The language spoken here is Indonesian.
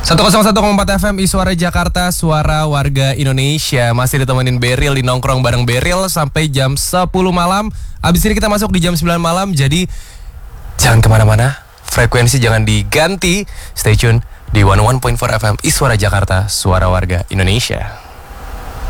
101,4 FM Suara Jakarta, suara warga Indonesia. Masih ditemenin Beril di nongkrong bareng Beril sampai jam 10 malam. Abis ini kita masuk di jam 9 malam. Jadi jangan kemana-mana, frekuensi jangan diganti. Stay tune di 101.4 FM Suara Jakarta, suara warga Indonesia.